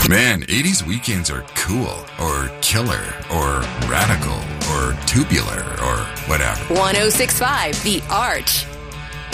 Man, 80s weekends are cool, or killer, or radical, or tubular, or whatever. 1065 The Arch.